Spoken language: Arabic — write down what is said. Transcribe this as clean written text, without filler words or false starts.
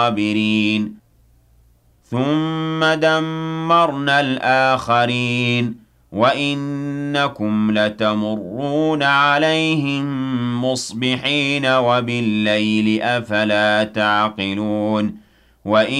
الصابرين ثم دمرنا الآخرين وإنكم لتمرون عليهم مصبحين وبالليل أفلا تعقلون وإن